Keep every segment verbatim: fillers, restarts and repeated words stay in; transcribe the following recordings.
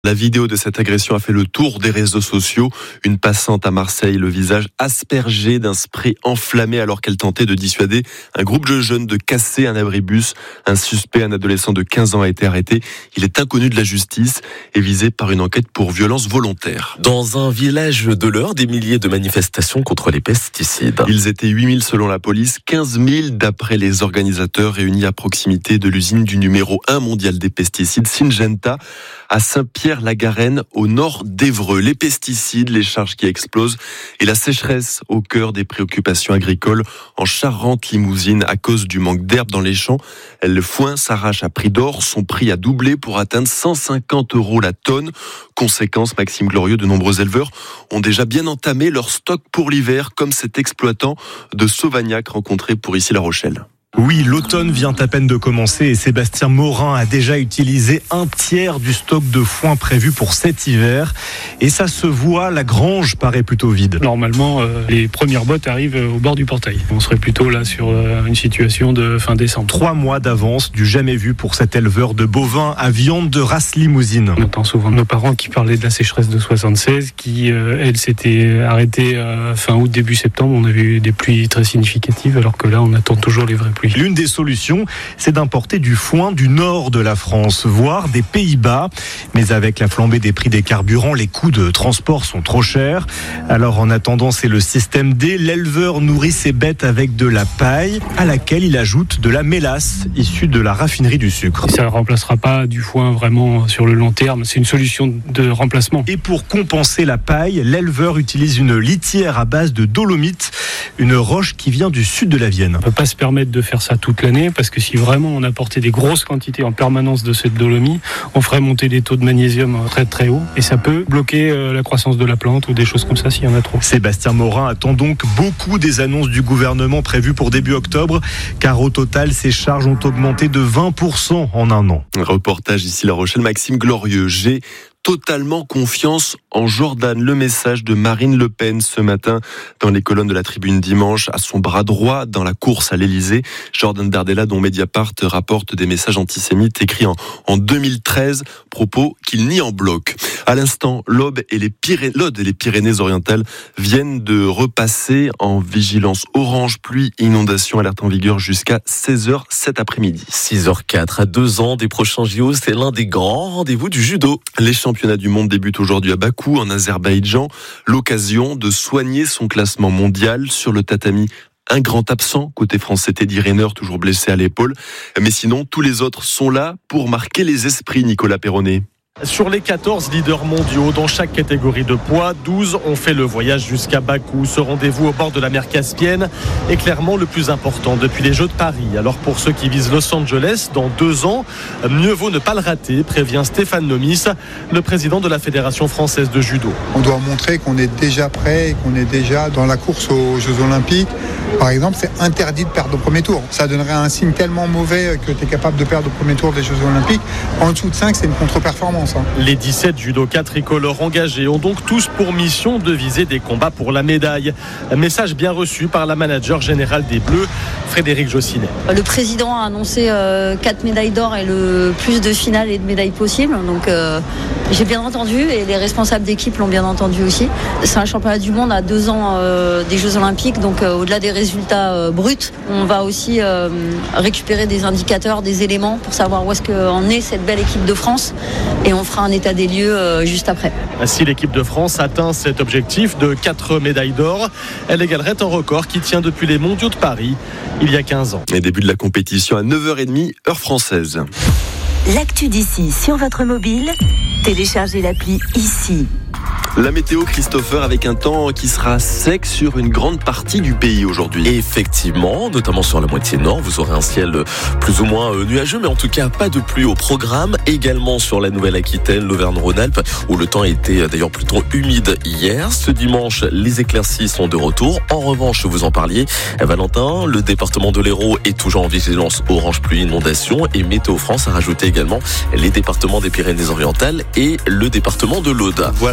La vidéo de cette agression a fait le tour des réseaux sociaux. Une passante à Marseille, le visage aspergé d'un spray enflammé alors qu'elle tentait de dissuader un groupe de jeunes de casser un abribus. Un suspect, un adolescent de quinze ans, a été arrêté. Il est inconnu de la justice et visé par une enquête pour violence volontaire. Dans un village de l'Eure, des milliers de manifestations contre les pesticides. Ils étaient huit mille selon la police, quinze mille d'après les organisateurs réunis à proximité de l'usine du numéro un mondial des pesticides, Syngenta, à Saint-Pierre-la-Garenne, au nord d'Évreux. Les pesticides, les charges qui explosent et la sécheresse au cœur des préoccupations agricoles en Charente-Limousine à cause du manque d'herbe dans les champs. Le foin s'arrache à prix d'or. Son prix a doublé pour atteindre cent cinquante euros la tonne. Conséquence, Maxime Glorieux, de nombreux éleveurs ont déjà bien entamé leur stock pour l'hiver, comme cet exploitant de Sauvagnac rencontré pour ici La Rochelle. Oui, l'automne vient à peine de commencer et Sébastien Morin a déjà utilisé un tiers du stock de foin prévu pour cet hiver. Et ça se voit, la grange paraît plutôt vide. Normalement, euh, les premières bottes arrivent au bord du portail. On serait plutôt là sur euh, une situation de fin décembre. Trois mois d'avance, du jamais vu pour cet éleveur de bovins à viande de race limousine. On entend souvent nos parents qui parlaient de la sécheresse de soixante-seize, qui, euh, elle, s'était arrêtée euh, fin août, début septembre. On avait eu des pluies très significatives, alors que là, on attend toujours les vraies pluies. L'une des solutions, c'est d'importer du foin du nord de la France, voire des Pays-Bas. Mais avec la flambée des prix des carburants, les coûts de transport sont trop chers. Alors en attendant, c'est le système D. L'éleveur nourrit ses bêtes avec de la paille, à laquelle il ajoute de la mélasse, issue de la raffinerie du sucre. Ça ne remplacera pas du foin vraiment sur le long terme. C'est une solution de remplacement. Et pour compenser la paille, l'éleveur utilise une litière à base de dolomite, une roche qui vient du sud de la Vienne. On ne peut pas se permettre de faire ça toute l'année, parce que si vraiment on apportait des grosses quantités en permanence de cette dolomie, on ferait monter des taux de magnésium très très hauts et ça peut bloquer la croissance de la plante ou des choses comme ça s'il y en a trop. Sébastien Morin attend donc beaucoup des annonces du gouvernement prévues pour début octobre, car au total, ces charges ont augmenté de vingt pour cent en un an. Un reportage ici La Rochelle, Maxime Glorieux. J'ai totalement confiance en Jordan. Le message de Marine Le Pen ce matin dans les colonnes de la Tribune Dimanche, à son bras droit dans la course à l'Elysée. Jordan Bardella, dont Mediapart rapporte des messages antisémites écrits en, en deux mille treize, propos qu'il nie en bloc. À l'instant, l'Aube et les Pyrénées, l'Aude et les Pyrénées-Orientales viennent de repasser en vigilance orange, pluie, inondation, alerte en vigueur jusqu'à seize heures cet après-midi. six heures quatre, à deux ans des prochains J O, c'est l'un des grands rendez-vous du judo. Les championnats du monde débutent aujourd'hui à Bakou, en Azerbaïdjan. L'occasion de soigner son classement mondial sur le tatami. Un grand absent, côté français, Teddy Riner, toujours blessé à l'épaule. Mais sinon, tous les autres sont là pour marquer les esprits, Nicolas Perronnet. Sur les quatorze leaders mondiaux dans chaque catégorie de poids, douze ont fait le voyage jusqu'à Bakou. Ce rendez-vous au bord de la mer Caspienne est clairement le plus important depuis les Jeux de Paris. Alors pour ceux qui visent Los Angeles dans deux ans, mieux vaut ne pas le rater, prévient Stéphane Nomis, le président de la Fédération française de judo. On doit montrer qu'on est déjà prêt et qu'on est déjà dans la course aux Jeux Olympiques. Par exemple, c'est interdit de perdre au premier tour. Ça donnerait un signe tellement mauvais que tu es capable de perdre au premier tour des Jeux Olympiques. En dessous de cinq, c'est une contre-performance. Les dix-sept judokas tricolores engagés ont donc tous pour mission de viser des combats pour la médaille. Un message bien reçu par la manager générale des Bleus, Frédéric Jossinet. Le président a annoncé euh, quatre médailles d'or et le plus de finales et de médailles possibles. Donc euh, j'ai bien entendu et les responsables d'équipe l'ont bien entendu aussi. C'est un championnat du monde à deux ans euh, des Jeux Olympiques. Donc euh, au-delà des résultats euh, bruts, on va aussi euh, récupérer des indicateurs, des éléments pour savoir où est-ce qu'en est cette belle équipe de France. Et on fera un état des lieux euh, juste après. Si l'équipe de France atteint cet objectif de quatre médailles d'or, elle égalerait un record qui tient depuis les mondiaux de Paris il y a quinze ans. Et début de la compétition à neuf heures trente, heure française. L'actu d'ici sur votre mobile, téléchargez l'appli ici. La météo, Christopher, avec un temps qui sera sec sur une grande partie du pays aujourd'hui. Effectivement, notamment sur la moitié nord, vous aurez un ciel plus ou moins nuageux, mais en tout cas pas de pluie au programme. Également sur la Nouvelle-Aquitaine, l'Auvergne-Rhône-Alpes, où le temps était d'ailleurs plutôt humide hier. Ce dimanche, les éclaircies sont de retour. En revanche, vous en parliez, Valentin, le département de l'Hérault est toujours en vigilance orange pluie inondation, et Météo France a rajouté également les départements des Pyrénées-Orientales et le département de l'Aude. Voilà pour les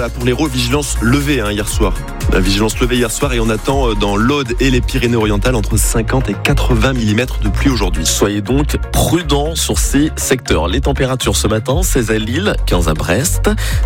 vigilance levée hein, hier soir. La vigilance levée hier soir et on attend dans l'Aude et les Pyrénées-Orientales entre cinquante et quatre-vingts millimètres de pluie aujourd'hui. Soyez donc prudents sur ces secteurs. Les températures ce matin, seize à Lille, quinze à Brest.